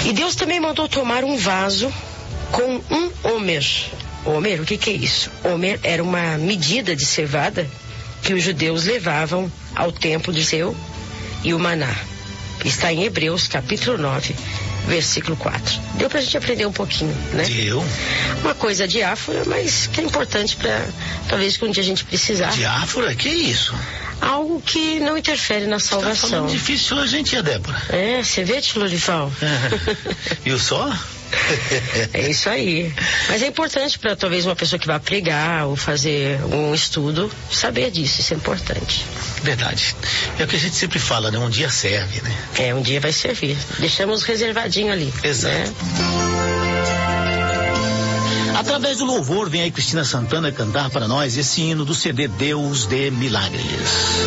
E Deus também mandou tomar um vaso com um homer. Homer, o que é isso? Homer era uma medida de cevada que os judeus levavam ao templo de Seu e o maná. Está em Hebreus, capítulo 9, versículo 4. Deu pra gente aprender um pouquinho, né? Deu. Uma coisa diáfora, mas que é importante para talvez que um dia a gente precisar. Diáfora? Que isso? Algo que não interfere na salvação. Tá falando difícil hoje, hein, tia Débora? É, você vê, tio Lorival? E o só? É isso aí. Mas é importante para talvez uma pessoa que vai pregar ou fazer um estudo saber disso, isso é importante. Verdade. É o que a gente sempre fala, né? Um dia serve, né? É, um dia vai servir. Deixamos reservadinho ali. Exato. Né? Através do louvor, vem aí Cristina Santana cantar para nós esse hino do CD Deus de Milagres.